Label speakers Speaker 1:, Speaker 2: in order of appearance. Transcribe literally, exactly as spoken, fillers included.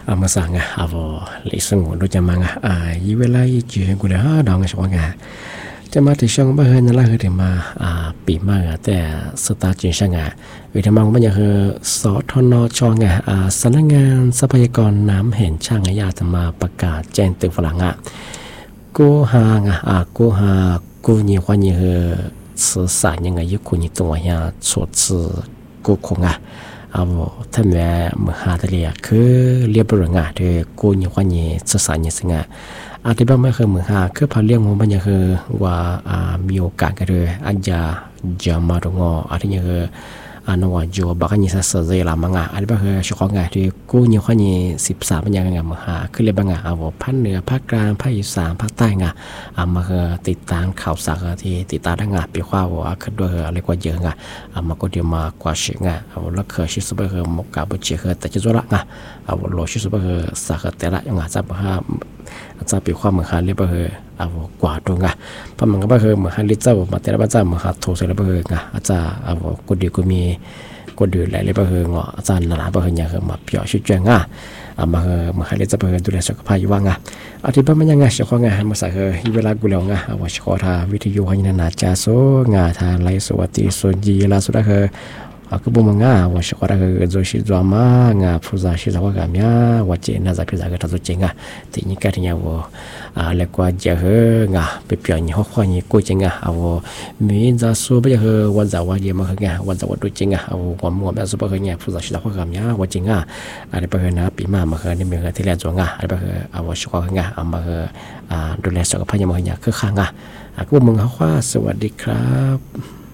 Speaker 1: อามาสั่งอ่ะเอาลิสงวนดูจะมังอ่ะอ่ายีเวลายีจีกูเลยฮะดองช่วงอ่ะจะมาถึงช่วงบ้านนั่นแหละคือถึงมาอ่าปีมากอ่ะแต่สตาร์จิงช่างอ่ะวิธีมังมันยังคือสอทนช่องอ่ะอ่าสำนักงานทรัพยากรน้ำเห็นช่างอ่ะอยากจะมาประกาศแจ้งเตือนฝรั่งอ่ะกูหางอ่ะอ่ากูหากูนี่ว่านี่คือสื่อสารยังไงยุคนี้ตัวอย่างสดสื่อกูคงอ่ะเอาถ้าแม่เมื่อหาทะเลคือเรียบร้อยง่ะเธอกูนี่ว่านี่สื่อสารยังไงอาทิตย์บ้างไม่เคยเมื่อหาคือพอเลี้ยงมันยังคือว่าอ่ามีโอกาสกันเลยอาจจะจะมาตรงอ่ออาทิตย์ยังคืออันว่าจูบักนี่สัสเซลามังอ่ะอาทิตย์บ้างคือช่วงง่ะที่กูนี่ว่านี่สิบสามมันยังไงเมื่อหาคือเรียบบ้างอ่ะเอาภาคเหนือภาคกลางภาคอีสานภาคใต้ง่ะอามาคือติดตามข่าวสารที่ติดตามได้ง่ะปีข้าวว่าคือด้วยอะไรกว่าเยอะง่ะอามาก็เดี๋ยวมากว่าเสียง่ะเอาแล้วเคยชิสุบคือมกาบุเชียคือแต่จะตัวละง่ะเอาโลชิสุบคือสักแต่ละยังง่ะจะบ่ฮะจะปีความเหมือนกันเรียบคือเอากว่าตรงอ่ะเพราะมันก็คือเหมือนฮันลิเจ้ามาแต่ละบ้านเจ้าเหมือนฮัทโทเสร็จแล้วคืออ่ะอาจจะเอากูดีกูมีกูดูแลเรียบคือเงาะอาจารย์นั่นแหละคืออย่างคือมาเปียชิดจังอ่ะอ่ะมาคือเหมือนฮันลิเจ้าคือดูแลสุขภาพอยู่ว่างอ่ะอธิบายมันยังไงเฉพาะงานมาใส่คือเวลากูเลี้ยงอ่ะเอาเฉพาะทางวิทยุให้นานาจาโซงาทางไลฟ์สวัสดีส่วนยีล่าสุดก็คือaku bumanga wa shikora ga zoshi zama nga phuza shi zawa ga mya wa che na za phiza ga ta zo che nga ti ni ka nya wo a le kwa je he nga pe pya ni ho khwa ni ko che nga a wo mi za so ba he wa za wa ye ma nga wa za wa do che nga a wo wa mo ba so ba nya phuza shi zawa ga mya wa che nga a le ba he na pi ma ma he ni me ga ti le zo nga a le ba he a wo shikora nga a ma he a do le so ga pha nya ma nyaคือข้างอ่ะaku bumanga khwa สวัสดีครับ